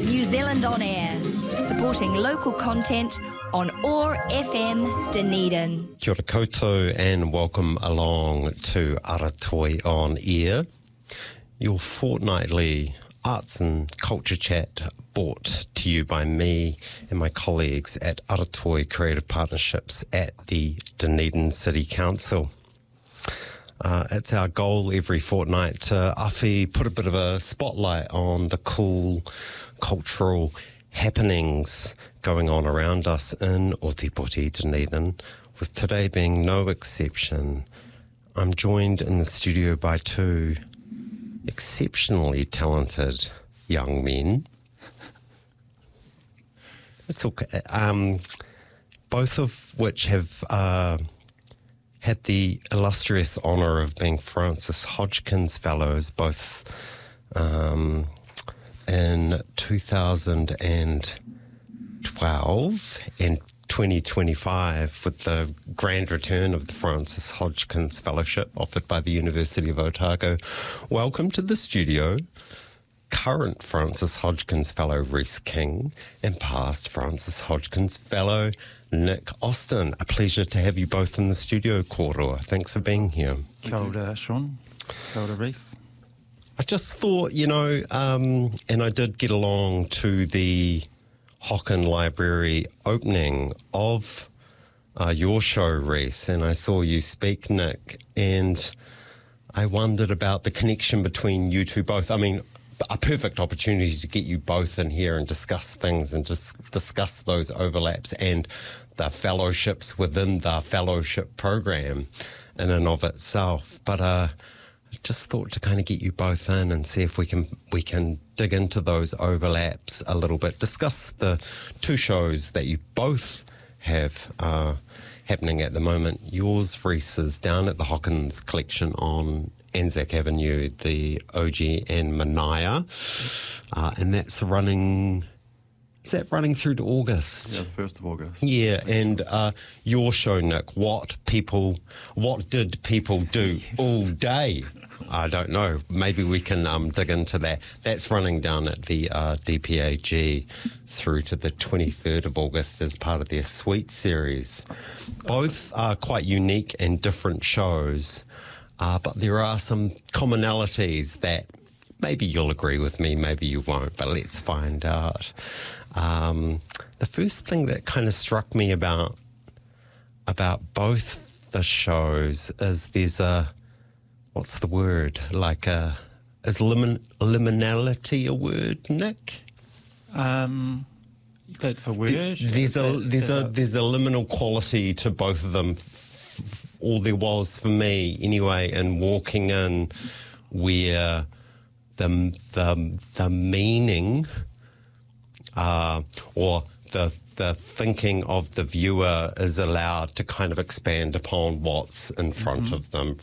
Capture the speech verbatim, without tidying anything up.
New Zealand On Air, supporting local content on O A R F M Dunedin. Kia ora koutou and welcome along to Aratoi On Air, your fortnightly arts and culture chat brought to you by me and my colleagues at Aratoi Creative Partnerships at the Dunedin City Council. Uh, it's our goal every fortnight to awhi put a bit of a spotlight on the cool cultural happenings going on around us in Ōtepoti, Dunedin, with today being no exception. I'm joined in the studio by two exceptionally talented young men. It's okay. Um, both of which have uh, had the illustrious honour of being Francis Hodgkins Fellows, both um, in two thousand twelve and twenty twenty-five, with the grand return of the Francis Hodgkins Fellowship offered by the University of Otago. Welcome to the studio, current Francis Hodgkins Fellow Reese King and past Francis Hodgkins Fellow Nick Austin. A pleasure to have you both in the studio, Koroa. Thanks for being here. Kia ora, Sean. Kia ora, Reese. I just thought, you know, um, and I did get along to the Hocken Library opening of uh, your show, Reese, and I saw you speak, Nick, and I wondered about the connection between you two both. I mean, a perfect opportunity to get you both in here and discuss things and just discuss those overlaps and the fellowships within the fellowship program in and of itself. But uh, I just thought to kind of get you both in and see if we can we can dig into those overlaps a little bit, discuss the two shows that you both have uh, happening at the moment. Yours, Reese, is down at the Hawkins Collection on Anzac Avenue, the O G and Manaia, uh, and that's running, is that running through to August? Yeah, the first of August. Yeah, and uh, your show, Nick, what people, what did people do all day? I don't know. Maybe we can um, dig into that. That's running down at the uh, D P A G through to the twenty-third of August as part of their Sweet series. Both are quite unique and different shows. Uh, but there are some commonalities that maybe you'll agree with me, maybe you won't, but let's find out. Um, the first thing that kind of struck me about about both the shows is there's a, what's the word, like a, is limin, liminality a word, Nick? Um, that's a word. There, there's a there's a there's a liminal quality to both of them. All there was for me anyway in walking in, where the the the meaning uh, or the the thinking of the viewer is allowed to kind of expand upon what's in front mm-hmm. of them